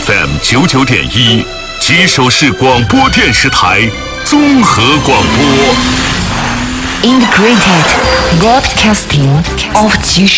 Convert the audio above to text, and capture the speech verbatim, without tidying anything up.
F M 九九点一，吉首市广播电视台综合广播。 Integrated Broadcasting of 吉